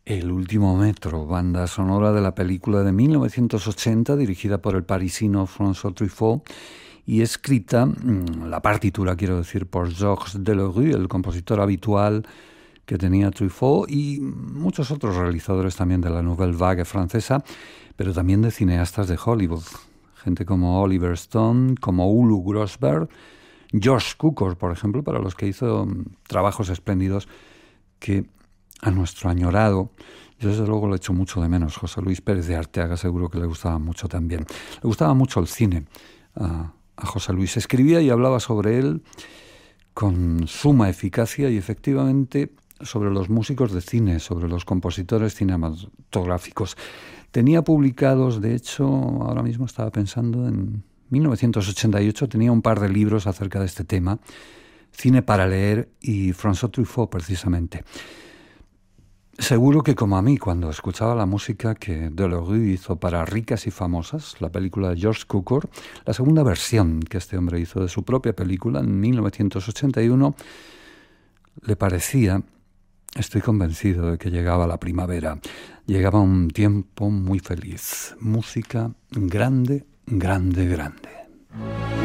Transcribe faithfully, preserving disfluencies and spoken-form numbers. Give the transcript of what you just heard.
El último metro, banda sonora de la película de mil novecientos ochenta dirigida por el parisino François Truffaut y escrita, la partitura quiero decir, por Georges Delerue, el compositor habitual que tenía Truffaut, y muchos otros realizadores también de la Nouvelle Vague francesa, pero también de cineastas de Hollywood, gente como Oliver Stone, como Ulu Grosberg, George Cukor, por ejemplo, para los que hizo trabajos espléndidos que a nuestro añorado, yo desde luego le echo mucho de menos, José Luis Pérez de Arteaga, seguro que le gustaba mucho también. Le gustaba mucho el cine a, a José Luis. Escribía y hablaba sobre él con suma eficacia y efectivamente sobre los músicos de cine, sobre los compositores cinematográficos. Tenía publicados, de hecho, ahora mismo estaba pensando, en mil novecientos ochenta y ocho tenía un par de libros acerca de este tema, Cine para leer y François Truffaut precisamente. Seguro que como a mí, cuando escuchaba la música que Delerue hizo para Ricas y Famosas, la película de George Cukor, la segunda versión que este hombre hizo de su propia película en mil novecientos ochenta y uno, le parecía, estoy convencido de que llegaba la primavera, llegaba un tiempo muy feliz, música grande, grande, grande.